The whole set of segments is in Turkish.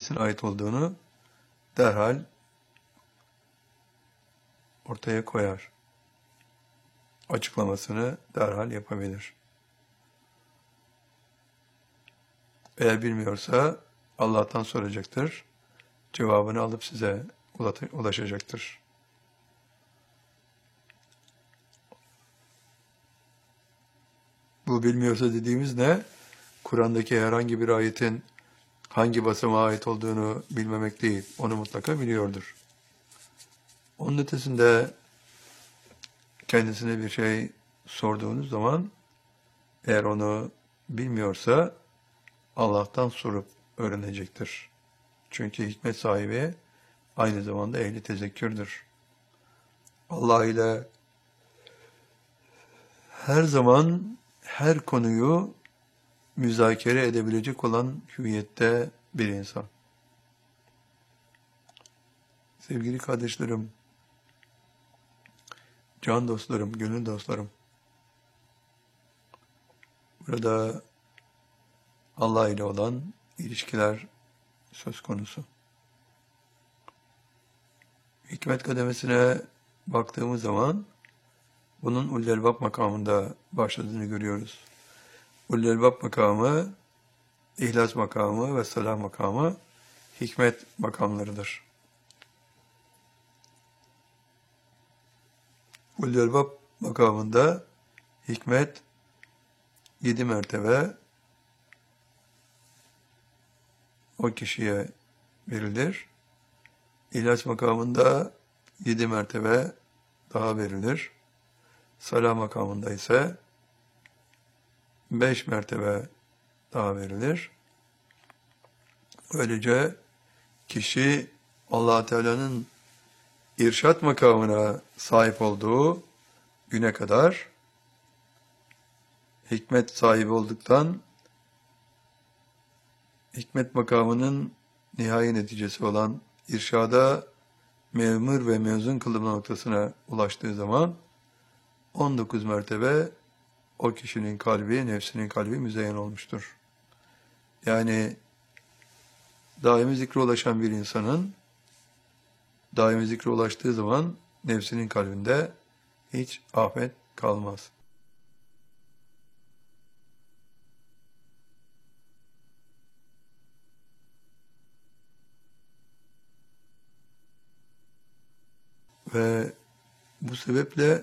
kendisine ait olduğunu derhal ortaya koyar. Açıklamasını derhal yapabilir. Eğer bilmiyorsa Allah'tan soracaktır. Cevabını alıp size ulaşacaktır. Bu bilmiyorsa dediğimiz ne? Kur'an'daki herhangi bir ayetin hangi basamağa ait olduğunu bilmemek değil. Onu mutlaka biliyordur. Onun ötesinde kendisine bir şey sorduğunuz zaman eğer onu bilmiyorsa Allah'tan sorup öğrenecektir. Çünkü hikmet sahibi aynı zamanda ehli tezekkürdür. Allah ile her zaman her konuyu müzakere edebilecek olan hüviyette bir insan. Sevgili kardeşlerim, can dostlarım, gönül dostlarım, burada Allah ile olan ilişkiler söz konusu. Hikmet kademesine baktığımız zaman bunun Ulul Elbab makamında başladığını görüyoruz. Ulul Elbab makamı, İhlas makamı ve Salah makamı hikmet makamlarıdır. Ulul Elbab makamında hikmet 7 mertebe o kişiye verilir. İhlas makamında 7 mertebe daha verilir. Salah makamında ise 5 mertebe daha verilir. Böylece kişi Allah Teala'nın irşat makamına sahip olduğu güne kadar hikmet sahibi olduktan hikmet makamının nihai neticesi olan irşada memur ve mezun kılınma noktasına ulaştığı zaman 19 mertebe o kişinin kalbi, nefsinin kalbi müzeyyen olmuştur. Yani daimi zikre ulaşan bir insanın daimi zikre ulaştığı zaman nefsinin kalbinde hiç afet kalmaz. Ve bu sebeple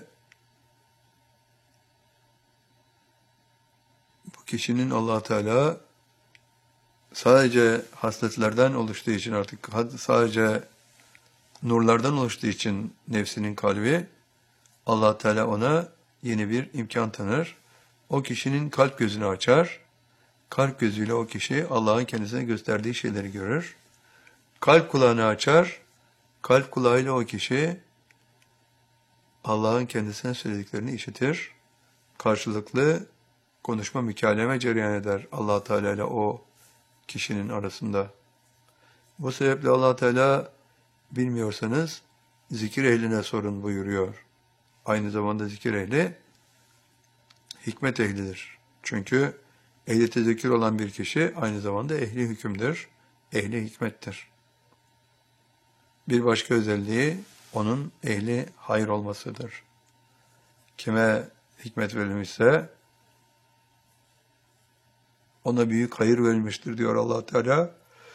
bu kişinin Allah Teala sadece hasletlerden oluştuğu için artık sadece nurlardan oluştuğu için nefsinin kalbi Allah Teala ona yeni bir imkan tanır. O kişinin kalp gözünü açar. Kalp gözüyle o kişi Allah'ın kendisine gösterdiği şeyleri görür. Kalp kulağını açar. Kalp kulağıyla o kişi Allah'ın kendisine söylediklerini işitir. Karşılıklı konuşma, mükaleme cereyan eder Allah Teala ile o kişinin arasında. Bu sebeple Allah Teala bilmiyorsanız zikir ehline sorun buyuruyor. Aynı zamanda zikir ehli hikmet ehlidir. Çünkü ehli tezekkür olan bir kişi aynı zamanda ehli hükümdür, ehli hikmettir. Bir başka özelliği onun ehli hayır olmasıdır. Kime hikmet verilmişse ona büyük hayır verilmiştir diyor Allah Teala.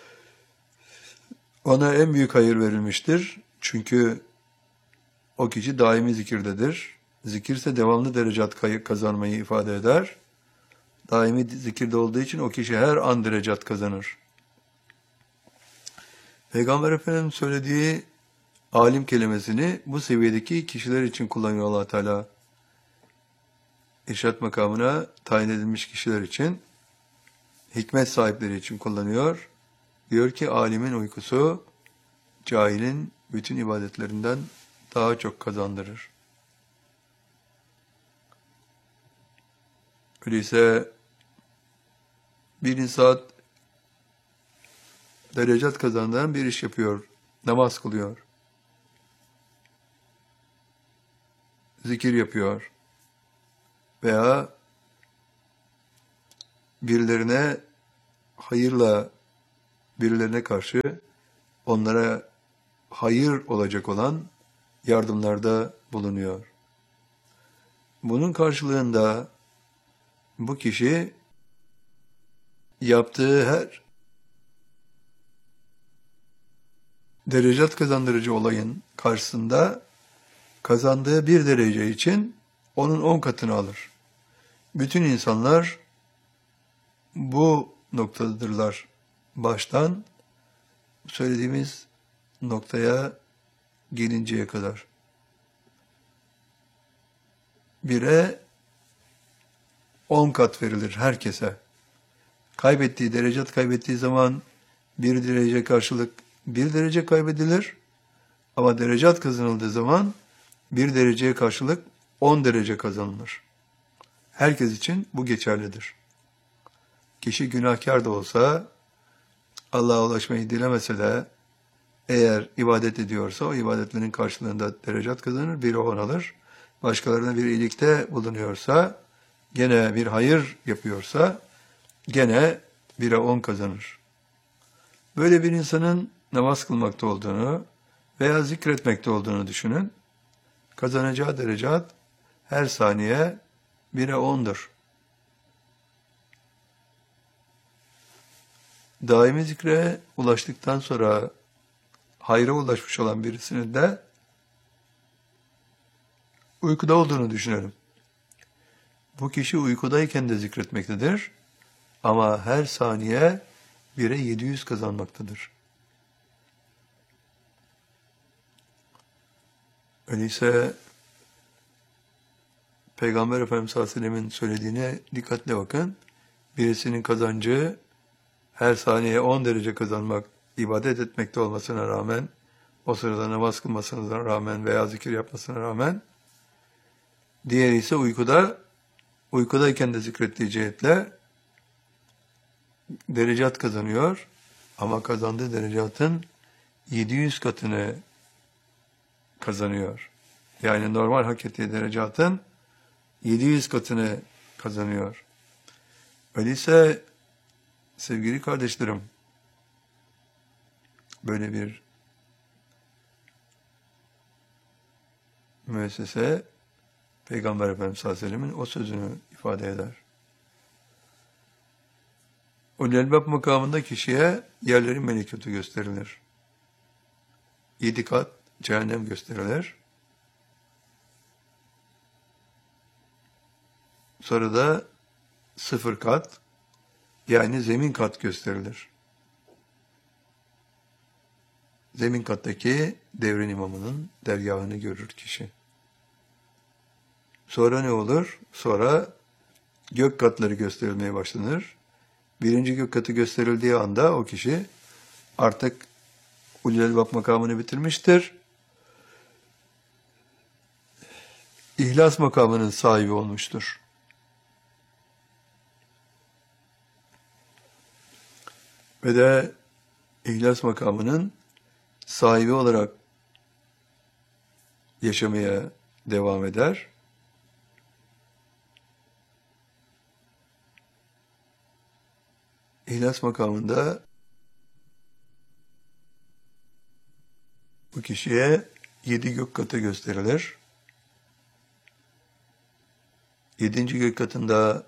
Ona en büyük hayır verilmiştir. Çünkü o kişi daimi zikirdedir. Zikirse devamlı derecat kazanmayı ifade eder. Daimi zikirde olduğu için o kişi her an derecat kazanır. Peygamber Efendimiz söylediği alim kelimesini bu seviyedeki kişiler için kullanıyor Allah Teala. İrşad makamına tayin edilmiş kişiler için, hikmet sahipleri için kullanıyor. Diyor ki alimin uykusu cahilin bütün ibadetlerinden daha çok kazandırır. Öyleyse bir insan derecat kazandıran bir iş yapıyor, namaz kılıyor, zikir yapıyor veya birilerine hayırla birilerine karşı onlara hayır olacak olan yardımlarda bulunuyor. Bunun karşılığında bu kişi yaptığı her derecat kazandırıcı olayın karşısında kazandığı bir derece için onun 10 katını alır. Bütün insanlar bu noktadadırlar. Baştan söylediğimiz noktaya gelinceye kadar. Bire 10 kat verilir herkese. Derecat kaybettiği zaman bir derece karşılık bir derece kaybedilir. Ama derecat kazanıldığı zaman bir dereceye karşılık 10 derece kazanılır. Herkes için bu geçerlidir. Kişi günahkar da olsa, Allah'a ulaşmayı dilemese de, eğer ibadet ediyorsa o ibadetlerin karşılığında derecat kazanır, biri 10 alır. Başkalarına bir iyilikte bulunuyorsa, gene bir hayır yapıyorsa, gene 1'e 10 kazanır. Böyle bir insanın namaz kılmakta olduğunu veya zikretmekte olduğunu düşünün. Kazanacağı derecat her saniye 1'e 10'dur. Daimi zikre ulaştıktan sonra hayra ulaşmış olan birisinin de uykuda olduğunu düşünelim. Bu kişi uykudayken de zikretmektedir ama her saniye 1'e 700 kazanmaktadır. Öyleyse Peygamber Efendimiz sallallahu aleyhi ve sellem'in söylediğine dikkatle bakın. Birisinin kazancı her saniye 10 derece kazanmak, ibadet etmekte olmasına rağmen, o sırada namaz kılmasına rağmen veya zikir yapmasına rağmen, diğeri ise uykudayken de zikrettiği cihetle derecat kazanıyor. Ama kazandığı derecatın 700 katını kazanıyor. Yani normal hak ettiği derecatın 700 katını kazanıyor. Öyleyse sevgili kardeşlerim, böyle bir müessese Peygamber Efendimiz sallallahu aleyhi ve sellem'in o sözünü ifade eder. Ulul Elbab makamında kişiye yerlerin melekûtu gösterilir. 7 kat cehennem gösterilir. Sonra da 0 kat, yani zemin kat gösterilir. Zemin kattaki devrin imamının dergahını görür kişi. Sonra ne olur? Sonra gök katları gösterilmeye başlanır. 1. gök katı gösterildiği anda o kişi artık Ulul Elbab makamını bitirmiştir. İhlas makamının sahibi olmuştur. Ve de İhlas makamının sahibi olarak yaşamaya devam eder. İhlas makamında bu kişiye 7 gök katı gösterilir. 7. gök katında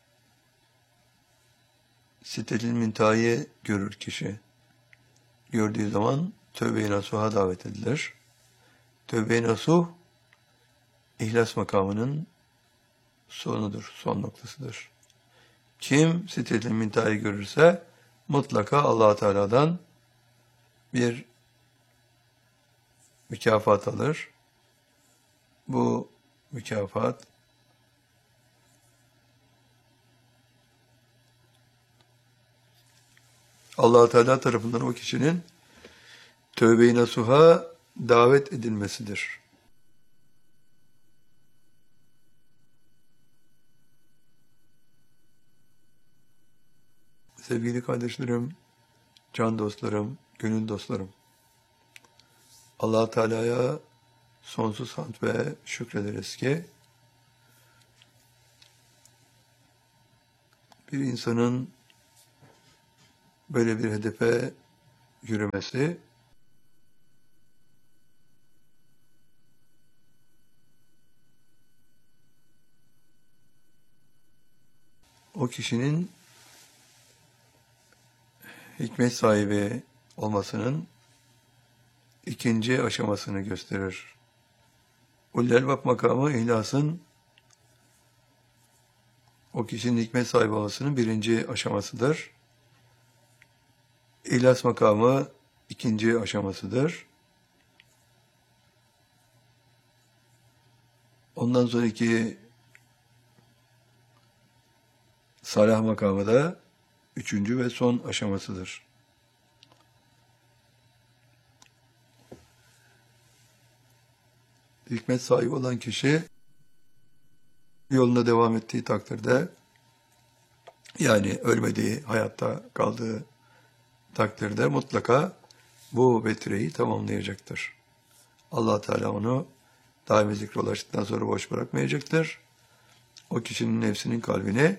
Sidratul Münteha'yı görür kişi. Gördüğü zaman Tövbe-i Nasuh'a davet edilir. Tövbe-i Nasuh, İhlas makamının sonudur, son noktasıdır. Kim Sidratul Münteha'yı görürse mutlaka Allah Teala'dan bir mükafat alır. Bu mükafat Allah Teala tarafından o kişinin Tövbe-i Nasuh'a davet edilmesidir. Sevgili kardeşlerim, can dostlarım, gönül dostlarım, Allah Teala'ya sonsuz hamd ve şükrederiz ki bir insanın böyle bir hedefe yürümesi o kişinin hikmet sahibi olmasının ikinci aşamasını gösterir. Ulul Elbab makamı ihlasın o kişinin hikmet sahibi olmasının birinci aşamasıdır. İhlas makamı ikinci aşamasıdır. Ondan sonraki salah makamı da üçüncü ve son aşamasıdır. Hikmet sahibi olan kişi yoluna devam ettiği takdirde, yani ölmediği, hayatta kaldığı takdirde mutlaka bu vetireyi tamamlayacaktır. Allah Teala onu daimi zikre ulaştıktan sonra boş bırakmayacaktır. O kişinin nefsinin kalbini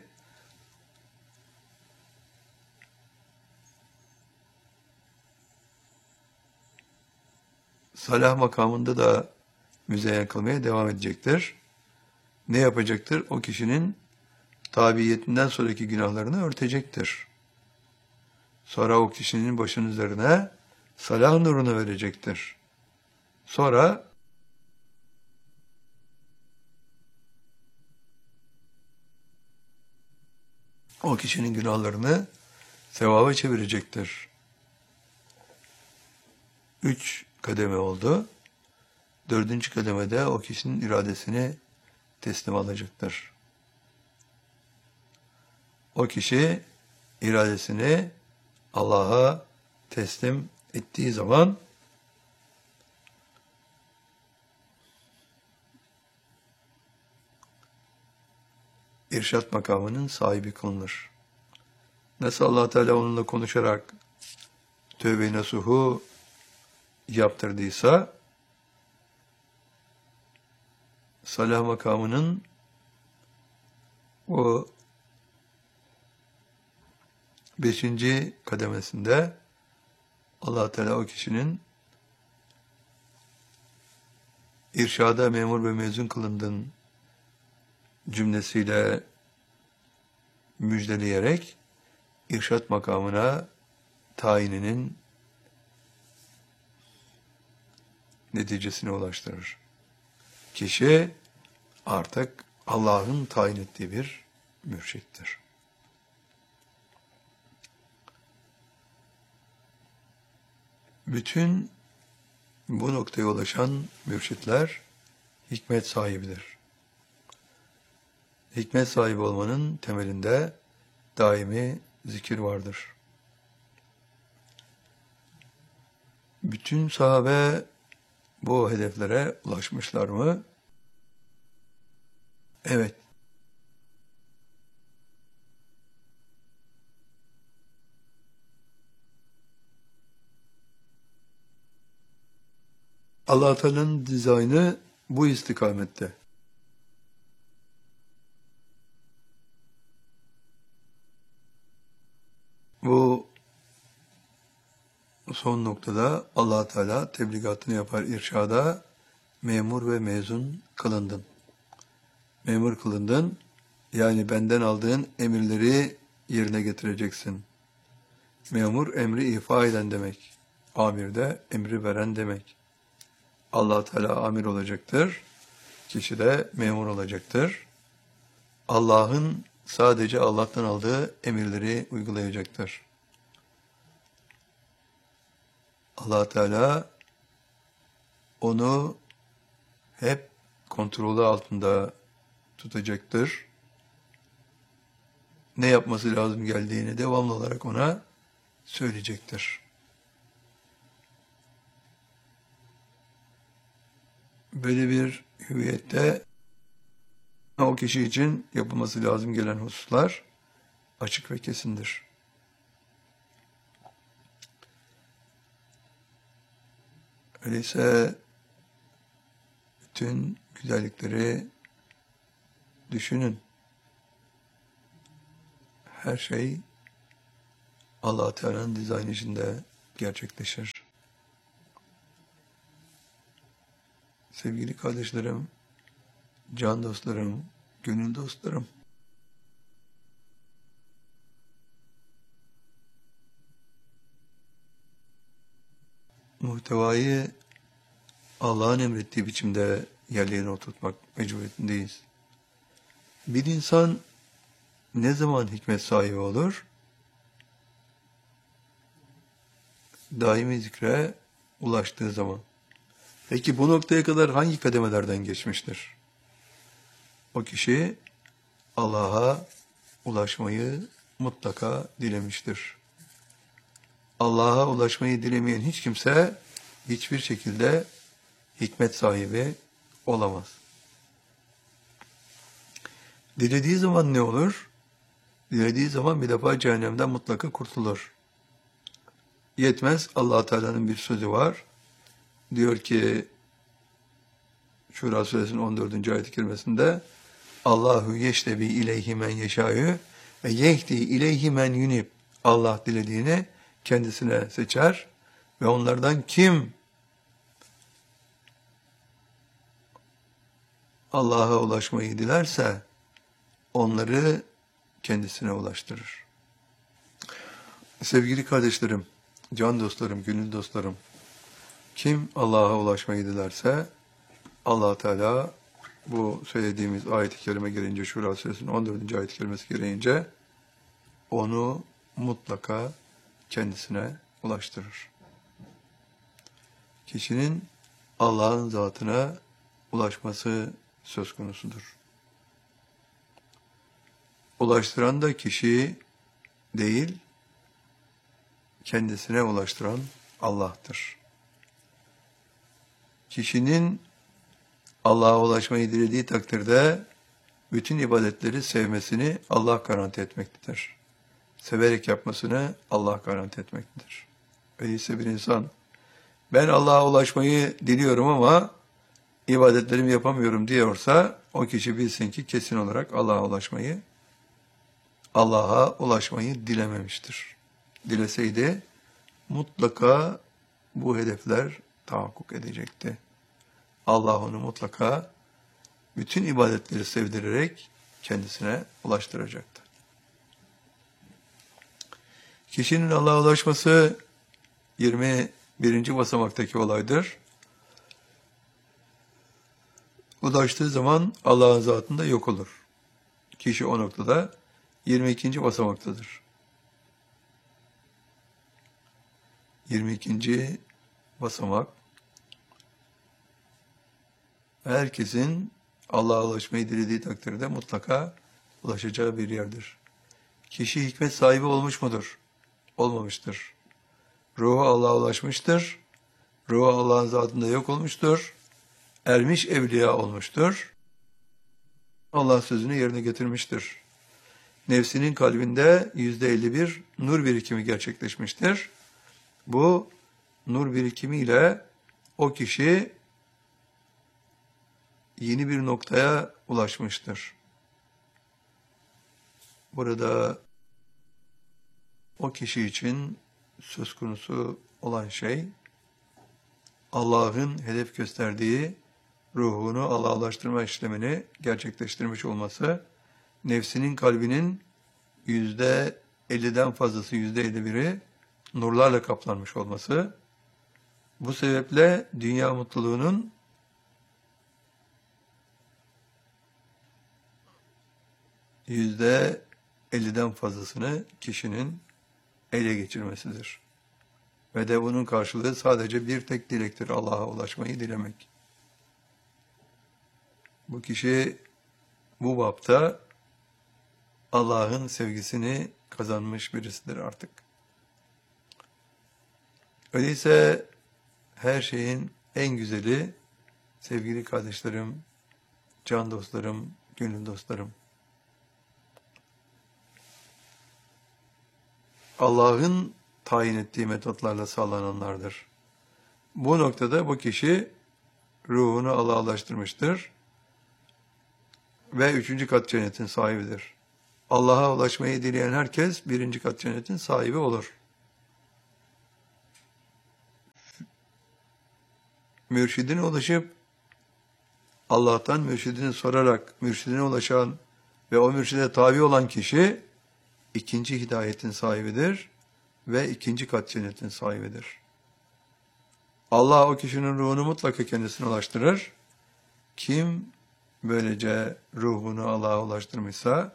salah makamında da müzeyyen kılmaya devam edecektir. Ne yapacaktır? O kişinin tabiyetinden sonraki günahlarını örtecektir. Sonra o kişinin başının üzerine salah nurunu verecektir. Sonra o kişinin günahlarını sevaba çevirecektir. 3 kademe oldu. 4. kademede o kişinin iradesini teslim alacaktır. O kişi iradesini Allah'a teslim ettiği zaman irşat makamının sahibi kılınır. Nasıl Allah Teala onunla konuşarak tövbe-i nasuhu yaptırdıysa, salah makamının o 5. kademesinde Allah Teala o kişinin irşada memur ve mezun kılındığın cümlesiyle müjdeleyerek irşat makamına tayininin neticesine ulaştırır. Kişi artık Allah'ın tayin ettiği bir mürşittir. Bütün bu noktaya ulaşan mürşitler hikmet sahibidir. Hikmet sahibi olmanın temelinde daimi zikir vardır. Bütün sahabe bu hedeflere ulaşmışlar mı? Evet. Allah Teala'nın dizaynı bu istikamette. Bu son noktada Allah Teala tebligatını yapar, irşada memur ve mezun kılındın. Memur kılındın, yani benden aldığın emirleri yerine getireceksin. Memur emri ifa eden demek. Amir de emri veren demek. Allah Teala amir olacaktır. Kişi de memur olacaktır. Allah'ın sadece Allah'tan aldığı emirleri uygulayacaktır. Allah Teala onu hep kontrolü altında tutacaktır. Ne yapması lazım geldiğini devamlı olarak ona söyleyecektir. Böyle bir hüviyette o kişi için yapılması lazım gelen hususlar açık ve kesindir. Öyleyse bütün güzellikleri düşünün. Her şey Allah Teala'nın dizaynı içinde gerçekleşir. Sevgili kardeşlerim, can dostlarım, gönül dostlarım, muhtevayı Allah'ın emrettiği biçimde yerlerine oturtmak mecburiyetindeyiz. Bir insan ne zaman hikmet sahibi olur? Daimi zikre ulaştığı zaman. Peki bu noktaya kadar hangi kademelerden geçmiştir? O kişi Allah'a ulaşmayı mutlaka dilemiştir. Allah'a ulaşmayı dilemeyen hiç kimse hiçbir şekilde hikmet sahibi olamaz. Dilediği zaman ne olur? Dilediği zaman bir defa cehennemden mutlaka kurtulur. Yetmez, Allah Teala'nın bir sözü var. Diyor ki Şura suresinin 14. ayet-i kerimesinde Allahu yeştebi ileyhi men yeşâ'ü ve yehdi ileyhi men yunib. Allah dilediğini kendisine seçer ve onlardan kim Allah'a ulaşmayı dilerse onları kendisine ulaştırır. Sevgili kardeşlerim, can dostlarım, gönül dostlarım, kim Allah'a ulaşmayı dilerse Allah Teala bu söylediğimiz ayet-i kerime gelince, Şura suresinin 14. ayet-i kerimesi gelince onu mutlaka kendisine ulaştırır. Kişinin Allah'ın zatına ulaşması söz konusudur. Ulaştıran da kişi değil, kendisine ulaştıran Allah'tır. Kişinin Allah'a ulaşmayı dilediği takdirde bütün ibadetleri sevmesini Allah garanti etmektedir. Severek yapmasını Allah garanti etmektedir. Öyleyse bir insan, ben Allah'a ulaşmayı diliyorum ama ibadetlerimi yapamıyorum diyorsa, o kişi bilsin ki kesin olarak Allah'a ulaşmayı dilememiştir. Dileseydi mutlaka bu hedefler tahakkuk edecekti. Allah onu mutlaka bütün ibadetleri sevdirerek kendisine ulaştıracaktı. Kişinin Allah'a ulaşması 21. basamaktaki olaydır. Ulaştığı zaman Allah'ın zatında yok olur. Kişi o noktada 22. basamaktadır. 22. basamak herkesin Allah'a ulaşmayı dilediği takdirde mutlaka ulaşacağı bir yerdir. Kişi hikmet sahibi olmuş mudur? Olmamıştır. Ruhu Allah'a ulaşmıştır. Ruhu Allah'ın zatında yok olmuştur. Ermiş evliya olmuştur. Allah sözünü yerine getirmiştir. Nefsinin kalbinde %51 nur birikimi gerçekleşmiştir. Bu nur birikimiyle o kişi yeni bir noktaya ulaşmıştır. Burada o kişi için söz konusu olan şey, Allah'ın hedef gösterdiği ruhunu Allah'a ulaştırma işlemini gerçekleştirmiş olması, nefsinin kalbinin %50'den fazlası, %51'i nurlarla kaplanmış olması, bu sebeple dünya mutluluğunun %50'den fazlasını kişinin ele geçirmesidir. Ve de bunun karşılığı sadece bir tek dilektir, Allah'a ulaşmayı dilemek. Bu kişi bu bapta Allah'ın sevgisini kazanmış birisidir artık. Öyleyse her şeyin en güzeli, sevgili kardeşlerim, can dostlarım, gönül dostlarım, Allah'ın tayin ettiği metotlarla sağlananlardır. Bu noktada bu kişi ruhunu Allah'a ulaştırmıştır ve 3. kat cennetin sahibidir. Allah'a ulaşmayı dileyen herkes birinci kat cennetin sahibi olur. Mürşidine ulaşıp Allah'tan mürşidini sorarak mürşidine ulaşan ve o mürşide tabi olan kişi ikinci hidayetin sahibidir ve ikinci kat cennetin sahibidir. Allah o kişinin ruhunu mutlaka kendisine ulaştırır. Kim böylece ruhunu Allah'a ulaştırmışsa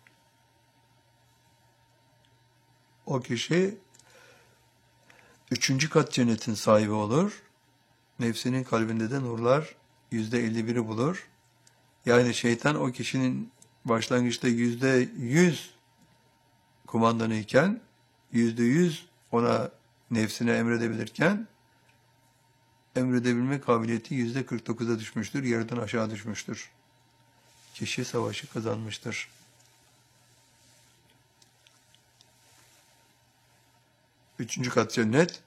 o kişi üçüncü kat cennetin sahibi olur. Nefsinin kalbinde de nurlar %51'i bulur. Yani şeytan o kişinin başlangıçta %100 kumandanı iken %100 ona nefsine emredebilirken emredebilme kabiliyeti %49'a düşmüştür. Yarıdan aşağı düşmüştür. Kişi savaşı kazanmıştır. Üçüncü kat cennet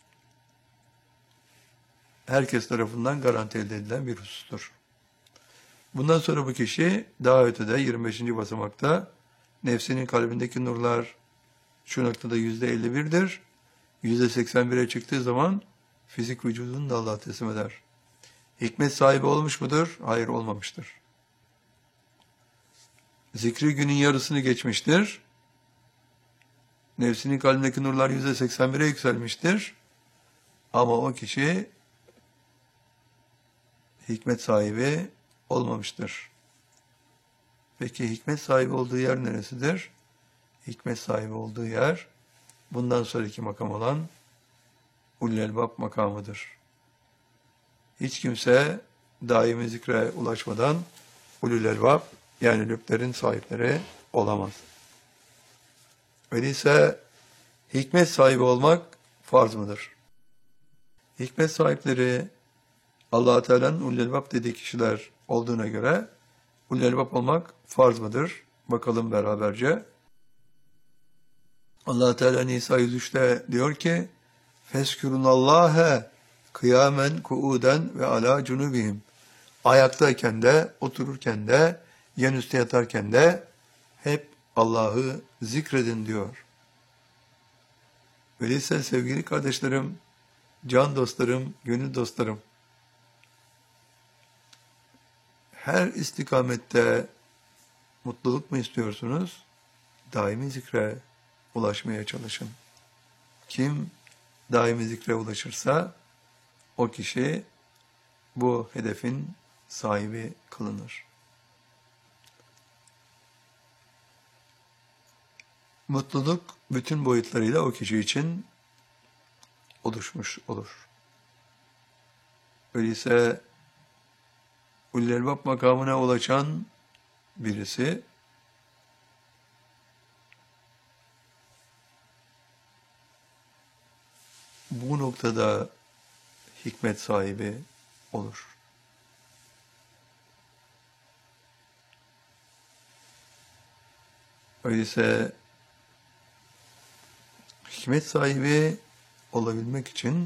herkes tarafından garanti elde edilen bir husustur. Bundan sonra bu kişi daha ötede 25. basamakta nefsinin kalbindeki nurlar şu noktada %51'dir. %81'e çıktığı zaman fizik vücudunu da Allah'a teslim eder. Hikmet sahibi olmuş mudur? Hayır, olmamıştır. Zikri günün yarısını geçmiştir. Nefsinin kalbindeki nurlar %81'e yükselmiştir. Ama o kişi hikmet sahibi olmamıştır. Peki hikmet sahibi olduğu yer neresidir? Hikmet sahibi olduğu yer bundan sonraki makam olan Ulul Elbab makamıdır. Hiç kimse daimi zikre ulaşmadan Ulul Elbab yani lüblerin sahipleri olamaz. Öyleyse hikmet sahibi olmak farz mıdır? Hikmet sahipleri Allah-u Teala'nın Ulul Elbab dediği kişiler olduğuna göre Ulul Elbab olmak farz mıdır? Bakalım beraberce. Allah Teala Nisa 103'te diyor ki: "Feskürunallâhe kıyamen kuuden ve ala cunubihim." Ayaktayken de, otururken de, yan üstte yatarken de hep Allah'ı zikredin diyor. Öyleyse sevgili kardeşlerim, can dostlarım, gönül dostlarım, her istikamette mutluluk mu istiyorsunuz? Daimi zikre ulaşmaya çalışın. Kim daimi zikre ulaşırsa o kişi bu hedefin sahibi kılınır. Mutluluk bütün boyutlarıyla o kişi için oluşmuş olur. Öyleyse Ulul Elbab makamına ulaşan birisi bu noktada hikmet sahibi olur. Öyleyse hikmet sahibi olabilmek için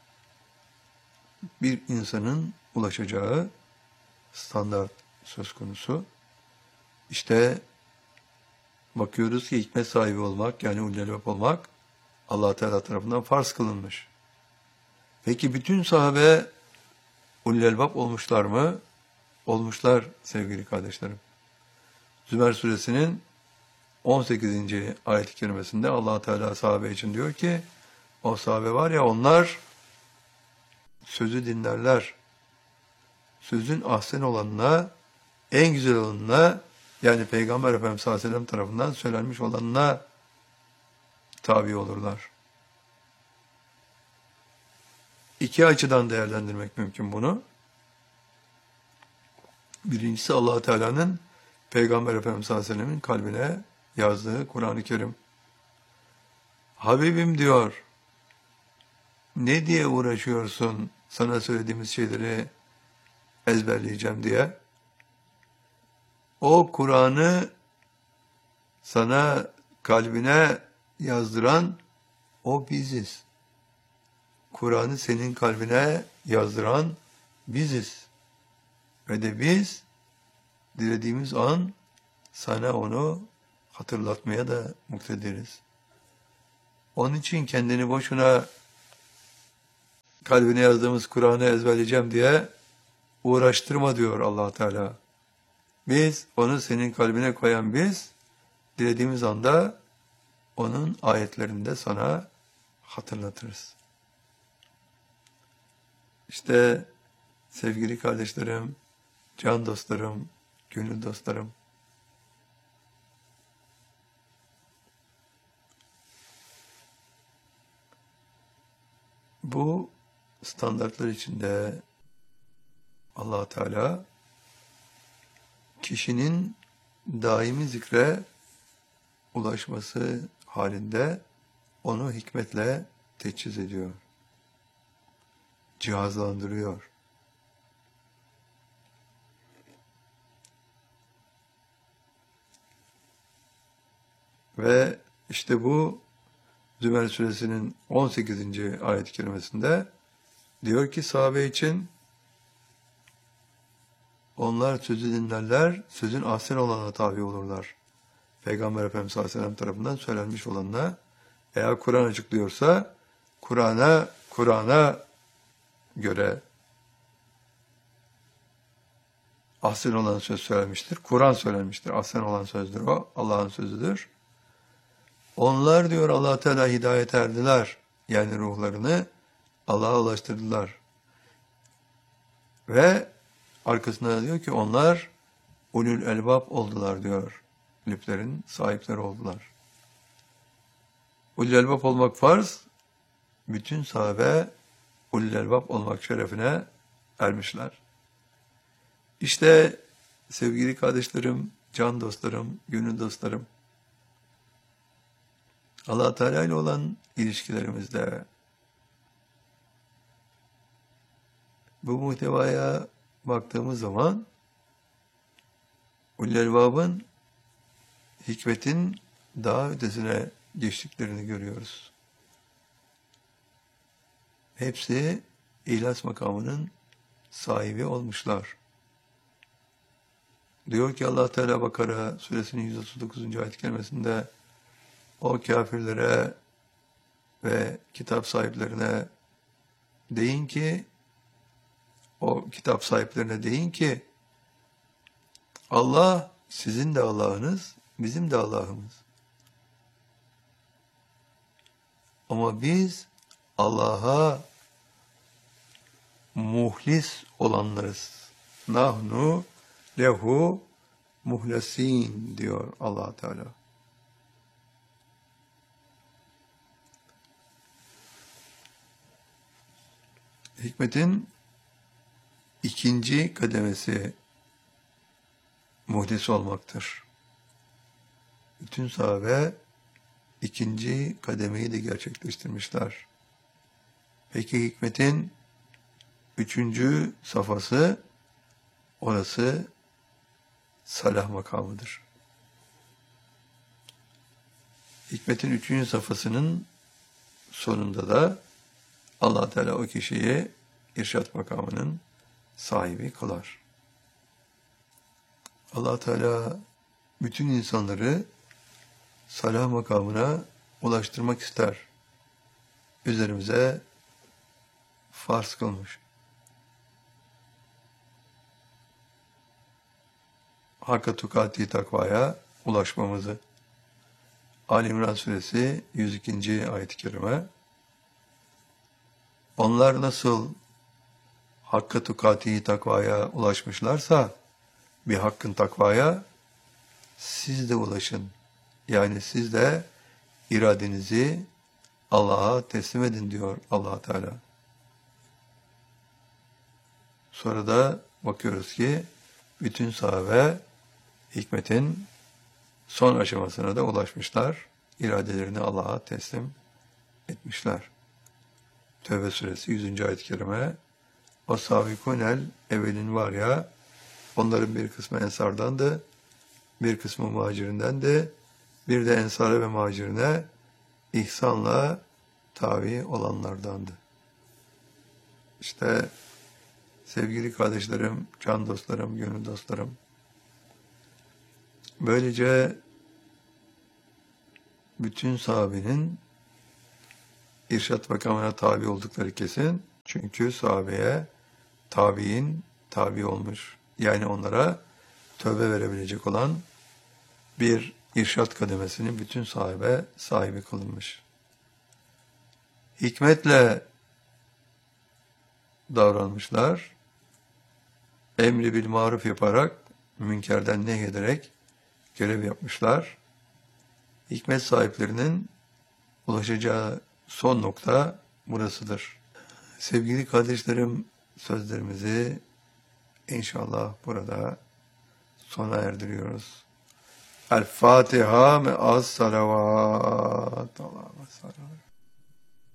bir insanın ulaşacağı standart söz konusu. İşte bakıyoruz ki hikmet sahibi olmak yani Ulul Elbab olmak Allah Teala tarafından farz kılınmış. Peki bütün sahabe Ulul Elbab olmuşlar mı? Olmuşlar sevgili kardeşlerim. Zümer suresinin 18. ayet-i kerimesinde Allah Teala sahabe için diyor ki o sahabe var ya onlar sözü dinlerler. Sözün ahsen olanına, en güzel olanına yani Peygamber Efendimiz sallallahu aleyhi ve sellem tarafından söylenmiş olanına tabi olurlar. İki açıdan değerlendirmek mümkün bunu. Birincisi Allah Teala'nın Peygamber Efendimiz sallallahu aleyhi ve sellemin kalbine yazdığı Kur'an-ı Kerim. Habibim diyor, ne diye uğraşıyorsun sana söylediğimiz şeyleri ezberleyeceğim diye. O Kur'an'ı sana kalbine yazdıran o biziz. Kur'an'ı senin kalbine yazdıran biziz. Ve de biz dilediğimiz an sana onu hatırlatmaya da muktediriz. Onun için kendini boşuna kalbine yazdığımız Kur'an'ı ezberleyeceğim diye uğraştırma diyor Allah Teala. Biz, onu senin kalbine koyan biz, dilediğimiz anda onun ayetlerinde sana hatırlatırız. İşte sevgili kardeşlerim, can dostlarım, gönül dostlarım, bu standartlar içinde Allah Teala kişinin daimi zikre ulaşması halinde onu hikmetle teçhiz ediyor, cihazlandırıyor. Ve işte bu Zümer suresinin 18. ayet-i kerimesinde diyor ki sahabe için, onlar sözü dinlerler, sözün ahsen olana tabi olurlar. Peygamber Efendimiz sallallahu aleyhi ve sellem tarafından söylenmiş olanla, eğer Kur'an açıklıyorsa Kur'an'a göre ahsen olan söz söylenmiştir. Kur'an söylenmiştir. Ahsen olan sözdür o. Allah'ın sözüdür. Onlar diyor Allah Teala hidayet erdiler. Yani ruhlarını Allah'a ulaştırdılar. Ve arkasında diyor ki onlar ulul elbab oldular diyor. Lüblerin sahipleri oldular. Ulul elbab olmak farz. Bütün sahabe ulul elbab olmak şerefine ermişler. İşte sevgili kardeşlerim, can dostlarım, gönül dostlarım, Allah Teala ile olan ilişkilerimizde bu muhtevaya baktığımız zaman ulul elbabın hikmetin daha ötesine geçtiklerini görüyoruz. Hepsi İhlas makamının sahibi olmuşlar. Diyor ki Allah Teala Bakara suresinin 139. ayet-i kerimesinde o kafirlere ve kitap sahiplerine deyin ki, o kitap sahiplerine deyin ki Allah sizin de Allah'ınız, bizim de Allah'ımız. Ama biz Allah'a muhlis olanlarız. Nahnu lehu muhlesin diyor Allah Teala. Hikmetin ikinci kademesi muhlis olmaktır. Bütün sahabe ikinci kademeyi de gerçekleştirmişler. Peki hikmetin üçüncü safhası, orası salah makamıdır. Hikmetin üçüncü safhasının sonunda da Allah Teala o kişiyi irşat makamının sahibi kılar. Allah Teala bütün insanları salah makamına ulaştırmak ister. Üzerimize farz kılmış. Hakka tukati takvaya ulaşmamızı. Ali İmran suresi 102. ayet-i kerime. Onlar nasıl hakka tukati takvaya ulaşmışlarsa, bir hakkın takvaya siz de ulaşın. Yani siz de iradenizi Allah'a teslim edin diyor Allah Teala. Sonra da bakıyoruz ki bütün sahabe hikmetin son aşamasına da ulaşmışlar. İradelerini Allah'a teslim etmişler. Tevbe suresi 100. ayet-i kerime. O sabikunel evvelin var ya, onların bir kısmı ensardandı, bir kısmı muhacirindendi, bir de ensara ve muhacirine ihsanla tabi olanlardandı. İşte sevgili kardeşlerim, can dostlarım, gönül dostlarım, böylece bütün sahabenin irşad makamına tabi oldukları kesin. Çünkü sahabeye tabi'in tabi olmuş. Yani onlara tövbe verebilecek olan bir irşad kademesinin bütün sahibe sahibi kılınmış. Hikmetle davranmışlar. Emri bil maruf yaparak, münkerden nehyederek görev yapmışlar. Hikmet sahiplerinin ulaşacağı son nokta burasıdır. Sevgili kardeşlerim, sözlerimizi inşallah burada sona erdiriyoruz. El Fatiha me'as salavat. Allah'a emanet.